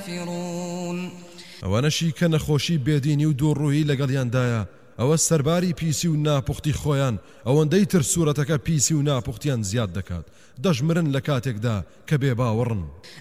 كافرون ئەوانەشی کە نەخۆشی بێدینی و دووڕووی لەگەڵیاندایە ئەوە سەرباری پیسی و ناپوختی خۆیان ئەوەندەی تر سوورەتەکە پیسی و ناپوختیان زیاد دەکات دەژمرن لە کاتێکدا کە بێ باوەڕن